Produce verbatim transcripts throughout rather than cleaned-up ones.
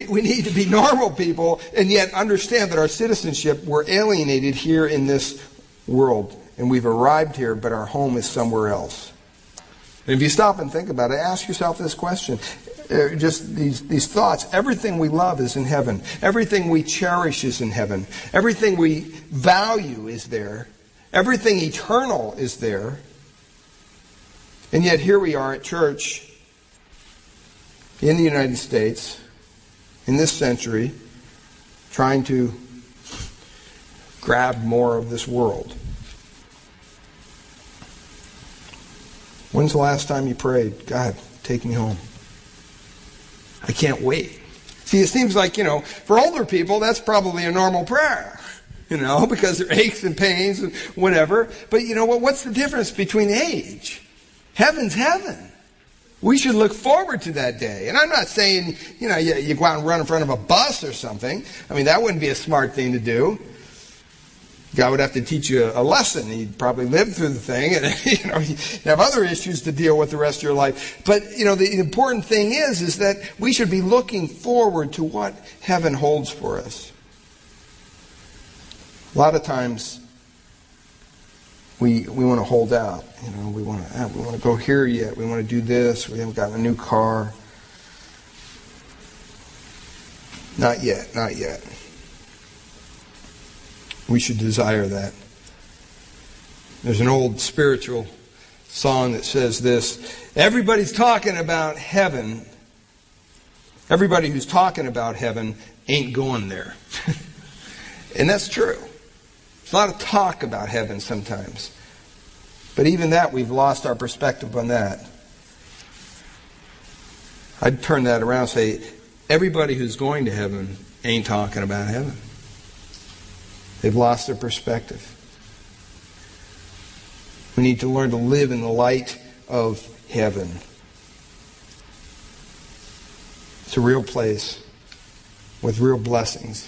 we need to be normal people and yet understand that our citizenship, we're alienated here in this world. And we've arrived here, but our home is somewhere else. And if you stop and think about it, ask yourself this question. Uh, just these, these thoughts. Everything we love is in heaven. Everything we cherish is in heaven. Everything we value is there. Everything eternal is there. And yet here we are at church in the United States, in this century, trying to grab more of this world. When's the last time you prayed, God, take me home? I can't wait. See, it seems like, you know, for older people, that's probably a normal prayer. You know, because there are aches and pains and whatever. But you know what? What's the difference between age? Heaven's heaven. We should look forward to that day. And I'm not saying, you know, you, you go out and run in front of a bus or something. I mean, that wouldn't be a smart thing to do. God would have to teach you a lesson. He'd probably live through the thing, and you know, you have other issues to deal with the rest of your life. But you know, the important thing is, is that we should be looking forward to what heaven holds for us. A lot of times, we we want to hold out. You know, we want to we want to go here yet. We want to do this. We haven't gotten a new car. Not yet. Not yet. We should desire that. There's an old spiritual song that says this: everybody's talking about heaven. Everybody who's talking about heaven ain't going there. And that's true. There's a lot of talk about heaven sometimes. But even that, we've lost our perspective on that. I'd turn that around and say, everybody who's going to heaven ain't talking about heaven. They've lost their perspective. We need to learn to live in the light of heaven. It's a real place with real blessings.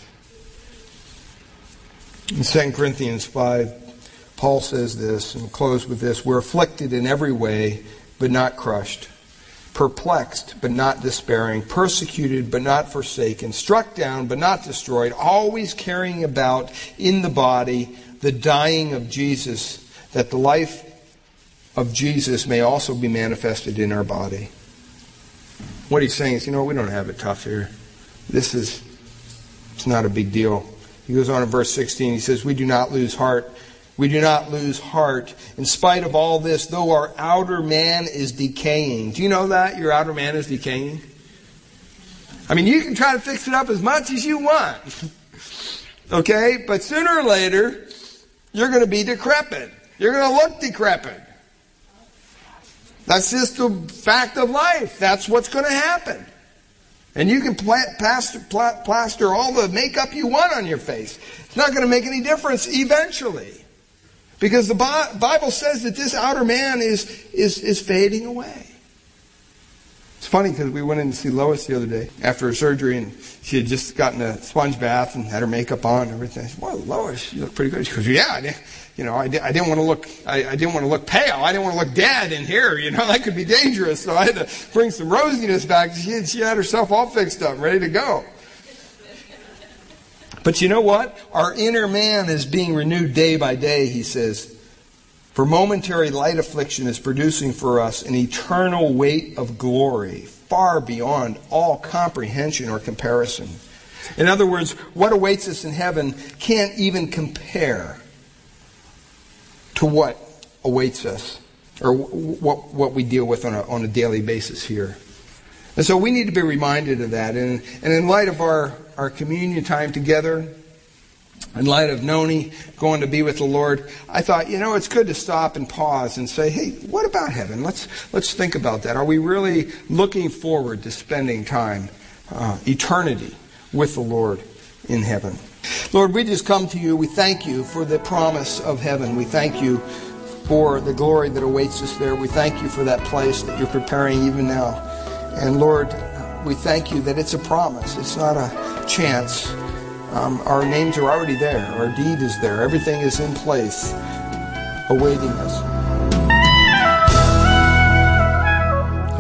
In Second Corinthians five, Paul says this, and we'll close with this: we're afflicted in every way, but not crushed. Perplexed, but not despairing. Persecuted, but not forsaken. Struck down, but not destroyed. Always carrying about in the body the dying of Jesus, that the life of Jesus may also be manifested in our body. What he's saying is, you know, we don't have it tough here. This is, it's not a big deal. He goes on in verse sixteen, he says, we do not lose heart. We do not lose heart. In spite of all this, though our outer man is decaying. Do you know that? Your outer man is decaying? I mean, you can try to fix it up as much as you want. Okay? But sooner or later, you're going to be decrepit. You're going to look decrepit. That's just the fact of life. That's what's going to happen. And you can plaster, plaster all the makeup you want on your face. It's not going to make any difference eventually. Because the Bible says that this outer man is, is, is fading away. It's funny because we went in to see Lois the other day after her surgery, and she had just gotten a sponge bath and had her makeup on and everything. I said, well, Lois, you look pretty good. She goes, yeah, I didn't, you know, I, did, I didn't want to look, I, I didn't want to look pale. I didn't want to look dead in here. You know, that could be dangerous. So I had to bring some rosiness back. She had, she had herself all fixed up, ready to go. But you know what? Our inner man is being renewed day by day, he says. For momentary light affliction is producing for us an eternal weight of glory, far beyond all comprehension or comparison. In other words, what awaits us in heaven can't even compare to what awaits us, or what, what we deal with on a, on a daily basis here. And so we need to be reminded of that. And, and in light of our, our communion time together, in light of Noni going to be with the Lord, I thought, you know, it's good to stop and pause and say, hey, what about heaven? Let's let's think about that. Are we really looking forward to spending time, uh, eternity, with the Lord in heaven? Lord, we just come to you. We thank you for the promise of heaven. We thank you for the glory that awaits us there. We thank you for that place that you're preparing even now. And Lord, we thank you that it's a promise. It's not a chance. Um, our names are already there. Our deed is there. Everything is in place, awaiting us.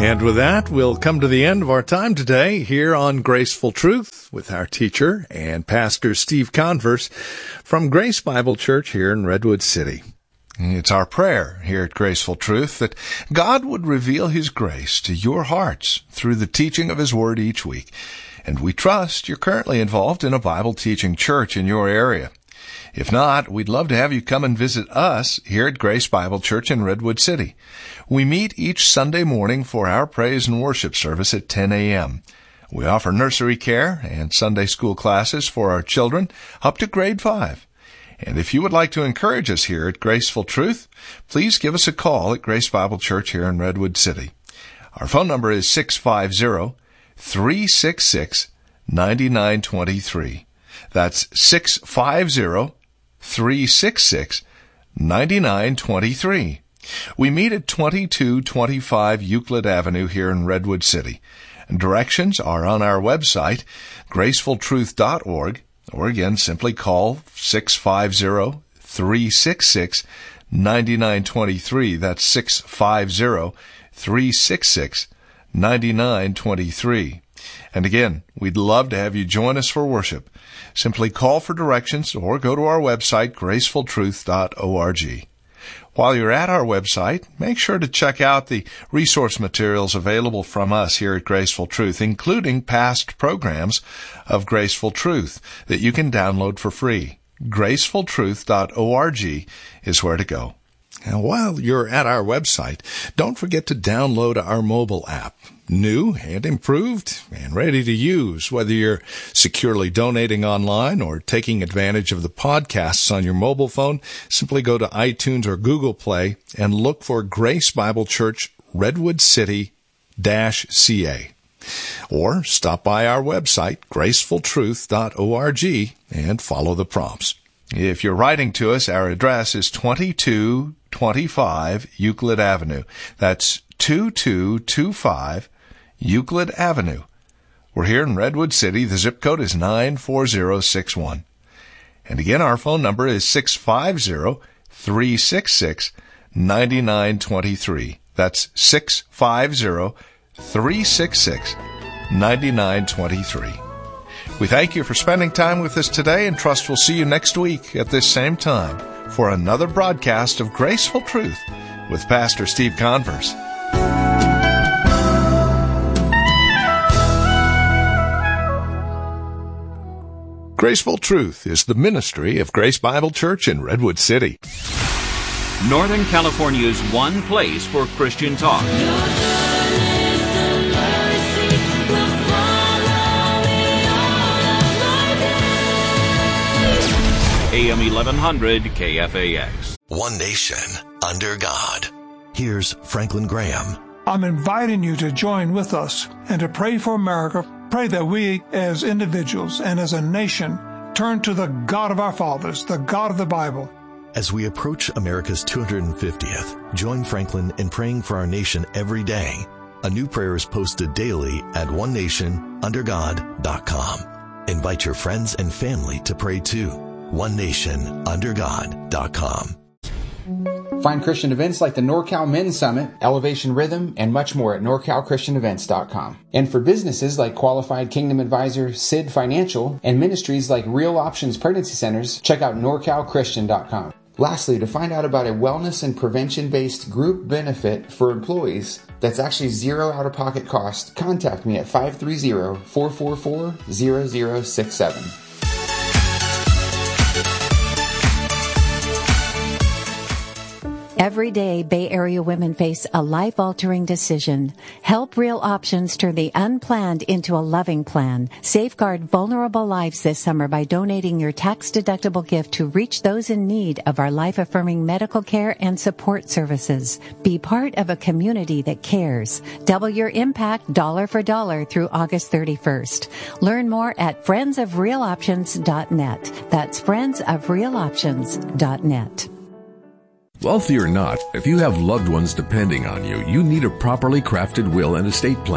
And with that, we'll come to the end of our time today here on Graceful Truth with our teacher and Pastor Steve Converse from Grace Bible Church here in Redwood City. It's our prayer here at Graceful Truth that God would reveal His grace to your hearts through the teaching of His Word each week. And we trust you're currently involved in a Bible teaching church in your area. If not, we'd love to have you come and visit us here at Grace Bible Church in Redwood City. We meet each Sunday morning for our praise and worship service at ten a.m. We offer nursery care and Sunday school classes for our children up to grade five. And if you would like to encourage us here at Graceful Truth, please give us a call at Grace Bible Church here in Redwood City. Our phone number is six five zero, three six six, nine nine two three. That's six five zero, three six six, nine nine two three. We meet at twenty-two twenty-five Euclid Avenue here in Redwood City. Directions are on our website, graceful truth dot org, or again, simply call six five zero, three six six, nine nine two three. That's six five zero, three six six, nine nine two three. And again, we'd love to have you join us for worship. Simply call for directions or go to our website, graceful truth dot org. While you're at our website, make sure to check out the resource materials available from us here at Graceful Truth, including past programs of Graceful Truth that you can download for free. graceful truth dot org is where to go. And while you're at our website, don't forget to download our mobile app. New and improved and ready to use, whether you're securely donating online or taking advantage of the podcasts on your mobile phone. Simply go to iTunes or Google Play and look for Grace Bible Church Redwood City C A. Or stop by our website, graceful truth dot org, and follow the prompts. If you're writing to us, our address is twenty-two twenty-five Euclid Avenue. That's twenty-two twenty-five Euclid Avenue. We're here in Redwood City. The zip code is nine four zero six one. And again, our phone number is six five zero, three six six, nine nine two three. That's six five zero, three six six, nine nine two three. We thank you for spending time with us today and trust we'll see you next week at this same time for another broadcast of Graceful Truth with Pastor Steve Converse. Graceful Truth is the ministry of Grace Bible Church in Redwood City. Northern California's one place for Christian talk. A M eleven hundred K F A X. One nation under God. Here's Franklin Graham. I'm inviting you to join with us and to pray for America. Pray that we as individuals and as a nation turn to the God of our fathers, the God of the Bible. As we approach America's two hundred fiftieth, join Franklin in praying for our nation every day. A new prayer is posted daily at one nation under god dot com. Invite your friends and family to pray too. one nation under god dot com. Find Christian events like the NorCal Men's Summit, Elevation Rhythm, and much more at nor cal christian events dot com. And for businesses like Qualified Kingdom Advisor, S I D Financial, and ministries like Real Options Pregnancy Centers, check out nor cal christian dot com. Lastly, to find out about a wellness and prevention-based group benefit for employees that's actually zero out-of-pocket cost, contact me at five three zero, four four four, zero zero six seven. Every day, Bay Area women face a life-altering decision. Help Real Options turn the unplanned into a loving plan. Safeguard vulnerable lives this summer by donating your tax-deductible gift to reach those in need of our life-affirming medical care and support services. Be part of a community that cares. Double your impact dollar for dollar through August thirty-first. Learn more at friends of real options dot net. That's friends of real options dot net. Wealthy or not, if you have loved ones depending on you, you need a properly crafted will and estate plan.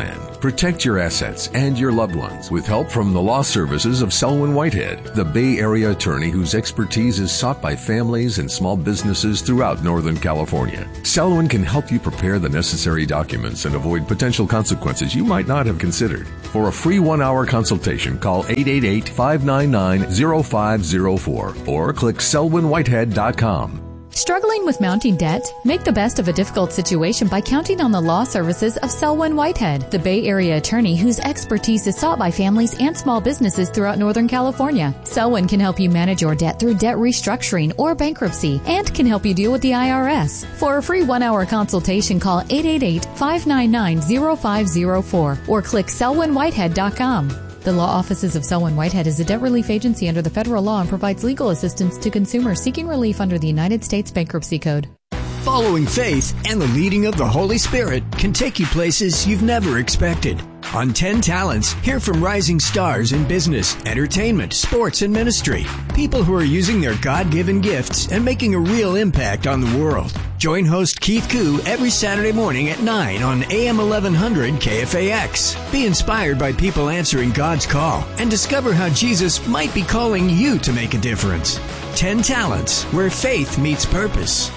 Protect your assets and your loved ones with help from the law services of Selwyn Whitehead, the Bay Area attorney whose expertise is sought by families and small businesses throughout Northern California. Selwyn can help you prepare the necessary documents and avoid potential consequences you might not have considered. For a free one-hour consultation, call eight eight eight, five nine nine, zero five zero four or click selwyn whitehead dot com. Struggling with mounting debt? Make the best of a difficult situation by counting on the law services of Selwyn Whitehead, the Bay Area attorney whose expertise is sought by families and small businesses throughout Northern California. Selwyn can help you manage your debt through debt restructuring or bankruptcy and can help you deal with the I R S. For a free one-hour consultation, call eight eight eight, five nine nine, zero five zero four or click selwyn whitehead dot com. The law offices of Selwyn Whitehead is a debt relief agency under the federal law and provides legal assistance to consumers seeking relief under the United States Bankruptcy Code. Following faith and the leading of the Holy Spirit can take you places you've never expected. On ten Talents, hear from rising stars in business, entertainment, sports, and ministry. People who are using their God-given gifts and making a real impact on the world. Join host Keith Koo every Saturday morning at nine on A M eleven hundred K F A X. Be inspired by people answering God's call and discover how Jesus might be calling you to make a difference. ten Talents, where faith meets purpose.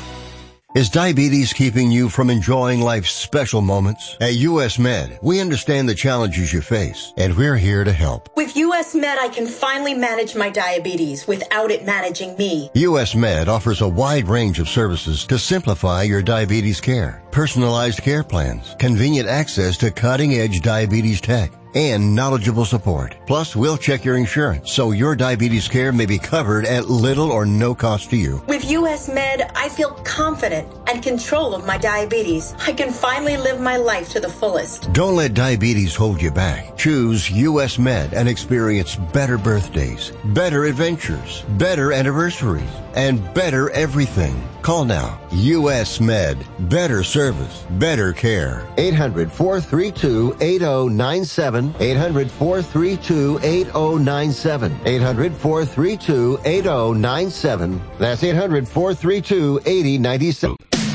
Is diabetes keeping you from enjoying life's special moments? At U S Med, we understand the challenges you face, and we're here to help. With U S Med, I can finally manage my diabetes without it managing me. U S Med offers a wide range of services to simplify your diabetes care. Personalized care plans, convenient access to cutting-edge diabetes tech, and knowledgeable support. Plus, we'll check your insurance so your diabetes care may be covered at little or no cost to you. With U S Med, I feel confident and control of my diabetes. I can finally live my life to the fullest. Don't let diabetes hold you back. Choose U S Med and experience better birthdays, better adventures, better anniversaries, and better everything. Call now. U S Med. Better service. Better care. eight hundred, four three two, eight zero nine seven. eight hundred, four three two, eight zero nine seven. eight hundred, four three two, eight zero nine seven. That's eight hundred, four three two, eight zero nine seven.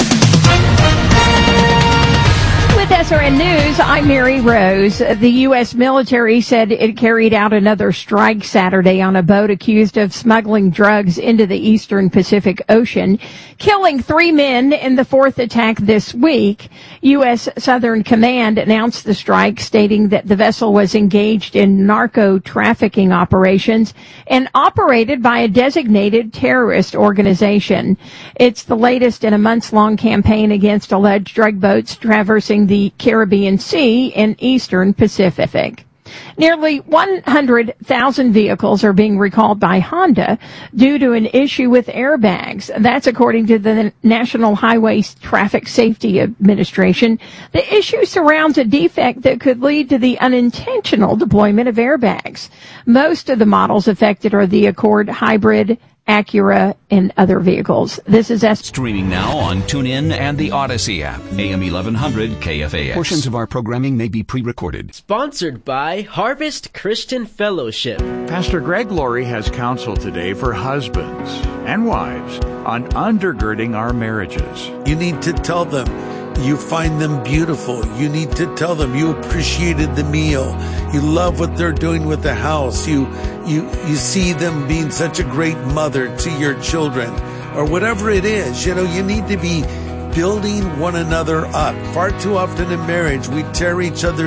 With S R N News, I'm Mary Rose. The U S military said it carried out another strike Saturday on a boat accused of smuggling drugs into the eastern Pacific Ocean, killing three men in the fourth attack this week. U S Southern Command announced the strike, stating that the vessel was engaged in narco-trafficking operations and operated by a designated terrorist organization. It's the latest in a months-long campaign against alleged drug boats traversing the Caribbean Sea and eastern Pacific. Nearly one hundred thousand vehicles are being recalled by Honda due to an issue with airbags. That's according to the National Highway Traffic Safety Administration. The issue surrounds a defect that could lead to the unintentional deployment of airbags. Most of the models affected are the Accord Hybrid, Acura, and other vehicles. This is S- Streaming now on TuneIn and the Odyssey app. A M eleven hundred K F A X. Portions of our programming may be pre-recorded. Sponsored by Harvest Christian Fellowship. Pastor Greg Laurie has counsel today for husbands and wives on undergirding our marriages. You need to tell them you find them beautiful. You need to tell them you appreciated the meal. You love what they're doing with the house. You you you see them being such a great mother to your children, or whatever it is. You know, you need to be building one another up. Far too often in marriage, we tear each other